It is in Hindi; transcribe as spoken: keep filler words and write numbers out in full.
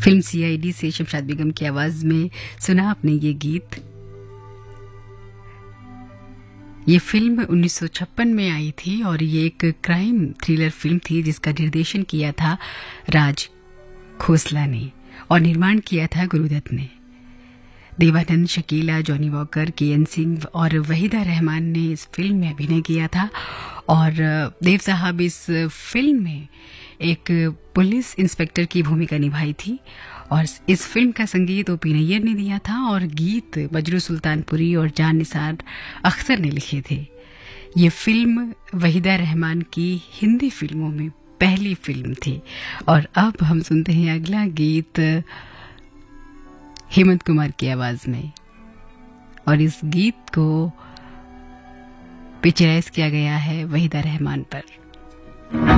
फिल्म सीआईडी से शमशाद बेगम की आवाज में सुना आपने ये गीत। ये फिल्म उन्नीस सौ छप्पन में आई थी और ये एक क्राइम थ्रिलर फिल्म थी जिसका निर्देशन किया था राज खोसला ने और निर्माण किया था गुरुदत्त ने। देवानंद, शकीला, जॉनी वॉकर, के एन सिंह और वहीदा रहमान ने इस फिल्म में अभिनय किया था और देव साहब इस फिल्म में एक पुलिस इंस्पेक्टर की भूमिका निभाई थी और इस फिल्म का संगीत ओ पी नैयर ने दिया था और गीत बजरू सुल्तानपुरी और जान निसार अख्तर ने लिखे थे। ये फिल्म वहीदा रहमान की हिंदी फिल्मों में पहली फिल्म थी और अब हम सुनते हैं अगला गीत हेमंत कुमार की आवाज में और इस गीत को पिक्चराइज किया गया है वहीदा रहमान पर।